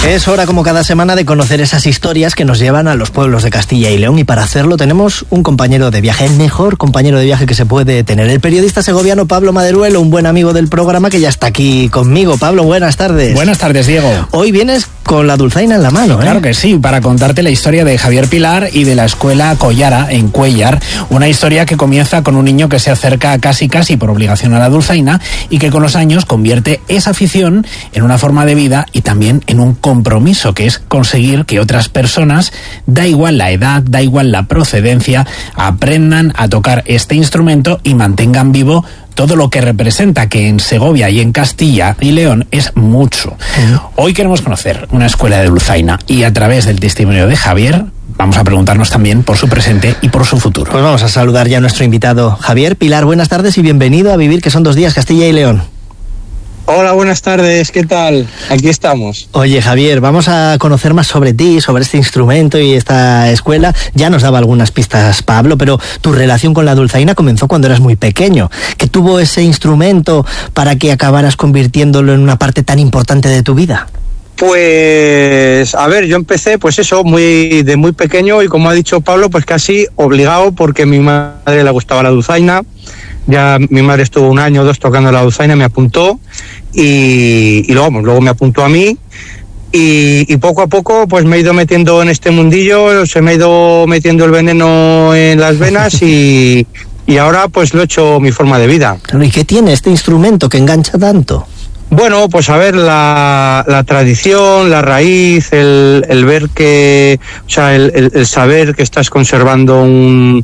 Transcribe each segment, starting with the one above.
Es hora, como cada semana, de conocer esas historias que nos llevan a los pueblos de Castilla y León, y para hacerlo tenemos un compañero de viaje, el mejor compañero de viaje que se puede tener, el periodista segoviano Pablo Maderuelo, un buen amigo del programa que ya está aquí conmigo. Pablo, buenas tardes. Buenas tardes, Diego. Hoy vienes con la dulzaina en la mano, ¿eh? Claro que sí, para contarte la historia de Javier Pilar y de la escuela Collara en Cuéllar, una historia que comienza con un niño que se acerca casi por obligación a la dulzaina y que con los años convierte esa afición en una forma de vida y también en un compromiso, que es conseguir que otras personas, da igual la edad, da igual la procedencia, aprendan a tocar este instrumento y mantengan vivo todo lo que representa, que en Segovia y en Castilla y León es mucho. Hoy queremos conocer una escuela de dulzaina y a través del testimonio de Javier vamos a preguntarnos también por su presente y por su futuro. Pues vamos a saludar ya a nuestro invitado Javier. Pilar, buenas tardes y bienvenido a Vivir, que son 2 días, Castilla y León. Hola, buenas tardes, ¿qué tal? Aquí estamos. Oye, Javier, vamos a conocer más sobre ti, sobre este instrumento y esta escuela. Ya nos daba algunas pistas Pablo, pero tu relación con la dulzaina comenzó cuando eras muy pequeño. ¿Qué tuvo ese instrumento para que acabaras convirtiéndolo en una parte tan importante de tu vida? Pues, a ver, yo empecé, pues eso, de muy pequeño y como ha dicho Pablo, pues casi obligado porque a mi madre le gustaba la dulzaina. Ya mi madre estuvo 1 año o 2 tocando la dulzaina, me apuntó y luego me apuntó a mí y poco a poco pues me he ido metiendo en este mundillo, se me ha ido metiendo el veneno en las venas y ahora pues lo he hecho mi forma de vida. ¿Y qué tiene este instrumento que engancha tanto? Bueno, pues a ver, la tradición, la raíz, el ver que, o sea, el saber que estás conservando un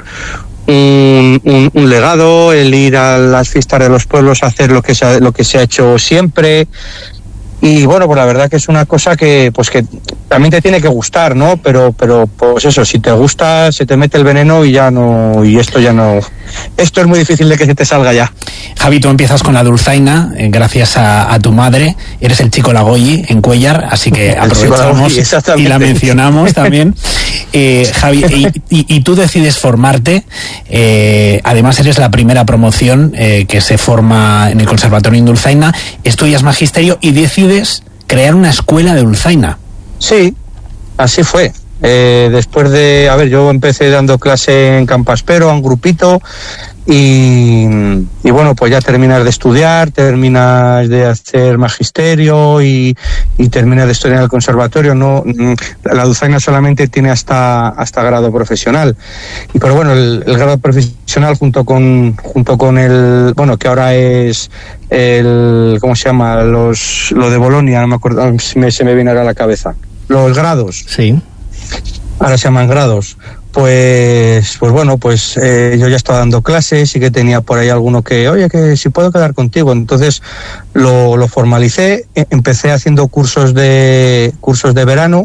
legado, el ir a las fiestas de los pueblos a hacer lo que se ha hecho siempre. Y bueno, pues la verdad que es una cosa que también te tiene que gustar, ¿no? Pero pues eso, si te gusta, se te mete el veneno y esto es muy difícil de que se te salga ya. Javi, tú empiezas con la dulzaina gracias a tu madre, eres el chico Lagoyi en Cuéllar, así que aprovechamos y la mencionamos también. Javi, y tú decides formarte, además eres la primera promoción que se forma en el Conservatorio en Dulzaina, estudias magisterio y decides crear una escuela de dulzaina. Sí, así fue. Después yo empecé dando clase en Campaspero, a un grupito, y bueno, pues ya terminas de estudiar, terminas de hacer magisterio y terminas de estudiar en el conservatorio. No, la dulzaina solamente tiene hasta grado profesional. Pero bueno, el grado profesional junto con el, bueno, que ahora es el, ¿cómo se llama? Lo de Bolonia, no me acuerdo, se me viene ahora a la cabeza. Los grados. Sí. Ahora se llaman grados. Pues bueno, yo ya estaba dando clases y que tenía por ahí alguno que, oye, que si puedo quedar contigo. Entonces lo formalicé, empecé haciendo cursos de verano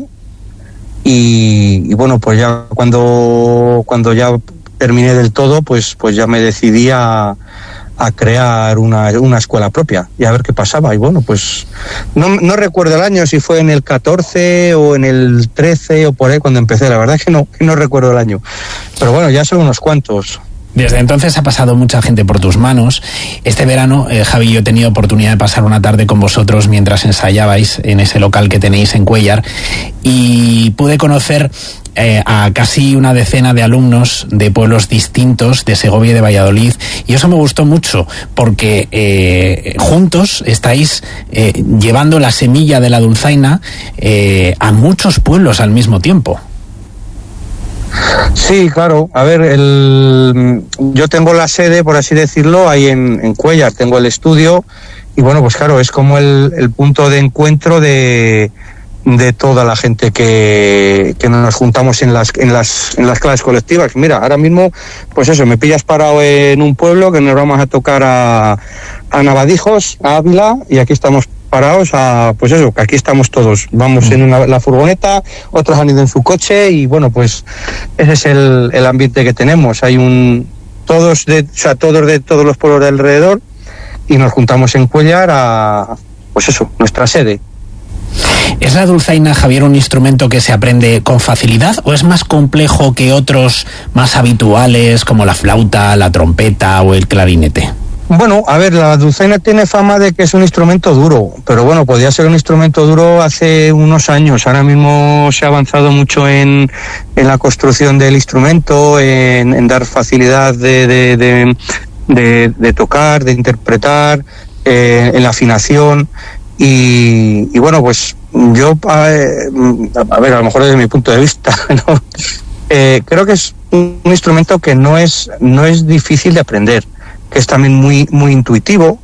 y bueno, pues ya cuando ya terminé del todo, pues ya me decidí a crear una escuela propia y a ver qué pasaba. Y bueno, pues no recuerdo el año, si fue en el 14 o en el 13 o por ahí cuando empecé, la verdad es que no recuerdo el año, pero bueno, ya son unos cuantos. Desde entonces ha pasado mucha gente por tus manos. Este verano, Javi, yo he tenido oportunidad de pasar una tarde con vosotros mientras ensayabais en ese local que tenéis en Cuéllar y pude conocer a casi una decena de alumnos de pueblos distintos de Segovia y de Valladolid, y eso me gustó mucho porque juntos estáis llevando la semilla de la dulzaina a muchos pueblos al mismo tiempo. Sí, claro. A ver, yo tengo la sede, por así decirlo, ahí en Cuéllar, tengo el estudio y bueno, pues claro, es como el punto de encuentro de toda la gente que nos juntamos en las clases colectivas. Mira, ahora mismo, pues eso, me pillas parado en un pueblo que nos vamos a tocar a Navadijos, a Ávila, y aquí estamos parados pues eso, que aquí estamos todos. Vamos en la furgoneta, otros han ido en su coche y bueno, pues ese es el ambiente que tenemos. Hay todos de todos los pueblos de alrededor y nos juntamos en Cuéllar pues eso, nuestra sede. ¿Es la dulzaina, Javier, un instrumento que se aprende con facilidad o es más complejo que otros más habituales como la flauta, la trompeta o el clarinete? Bueno, a ver, la dulzaina tiene fama de que es un instrumento duro, pero bueno, podía ser un instrumento duro hace unos años. Ahora mismo se ha avanzado mucho en la construcción del instrumento, en dar facilidad de tocar, de interpretar, en la afinación. Y bueno, pues yo, a ver, a lo mejor desde mi punto de vista, ¿no? Creo que es un instrumento que no es difícil de aprender, que es también muy muy intuitivo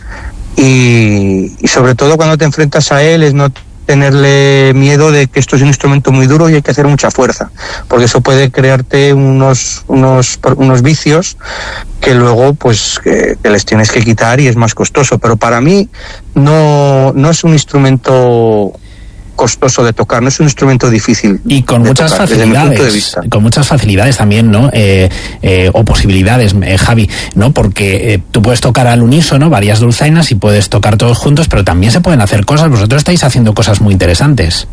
y sobre todo cuando te enfrentas a él es no tenerle miedo de que esto es un instrumento muy duro y hay que hacer mucha fuerza, porque eso puede crearte unos vicios que luego pues que les tienes que quitar y es más costoso. Pero para mí no es un instrumento costoso de tocar, no es un instrumento difícil y con muchas tocar, facilidades, con muchas facilidades también, ¿no? O posibilidades, Javi, ¿no? Porque tú puedes tocar al unísono varias dulzainas y puedes tocar todos juntos, pero también se pueden hacer cosas. Vosotros estáis haciendo cosas muy interesantes.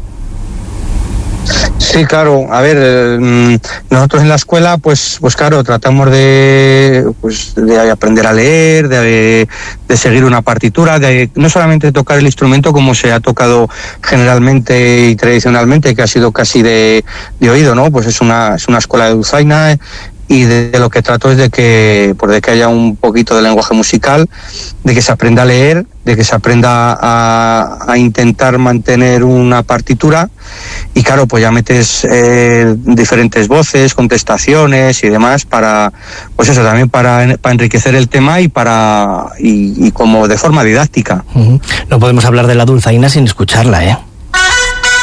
Sí, claro. A ver, nosotros en la escuela, pues claro, tratamos de aprender a leer, de seguir una partitura, de no solamente tocar el instrumento como se ha tocado generalmente y tradicionalmente, que ha sido casi de oído, ¿no? Pues es una escuela de dulzaina. Y de lo que trato es de que haya un poquito de lenguaje musical, de que se aprenda a leer, de que se aprenda a intentar mantener una partitura, y claro, pues ya metes diferentes voces, contestaciones y demás para, pues eso, también para enriquecer el tema y como de forma didáctica. No podemos hablar de la dulzaina sin escucharla, ¿eh?